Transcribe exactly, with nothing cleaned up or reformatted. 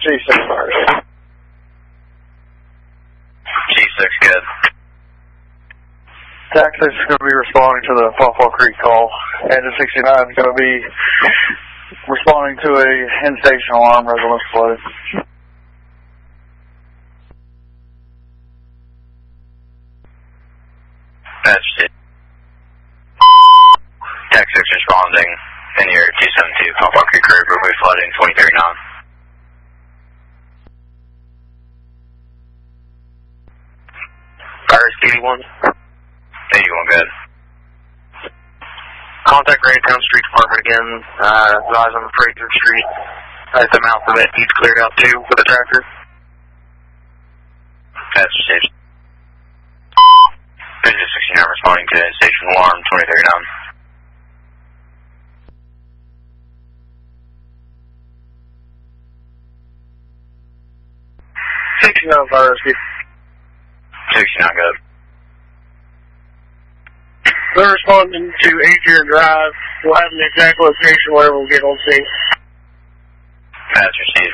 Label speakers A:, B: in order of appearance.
A: G six first.
B: G six, good.
A: Taxi is going to be responding to the Pawpaw Creek call. Engine sixty-nine is going to be responding to a in-station alarm residence flooded.
B: That's it. Tax six responding in your two seven two Pawpaw Creek Road, roadway flooding twenty thirty-nine. Fires eighty-one. eighty-one, good. Contact Grandtown Street Department again. Uh, lies on the Fraser Street. At the mouth of it, he's cleared out too with a tractor. That's safe. Engine sixty-nine responding to station alarm twenty thirty-nine.
A: sixty-nine fire rescue.
B: sixty-nine, good.
A: They're responding to Adrian Drive. We'll have an exact location where we'll get on scene.
B: That's received.